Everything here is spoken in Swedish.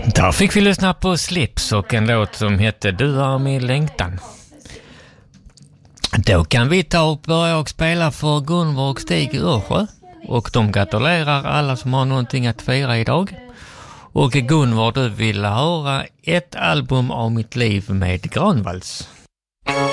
Där fick vi lyssna på Slips och en låt som hette Du är min längtan. Då kan vi ta och börja och spela för Gunvor och Stig Ursjö. Och de gratulerar alla som har någonting att fira idag. Och Gunvor, du vill höra ett album av mitt liv med Granvalls.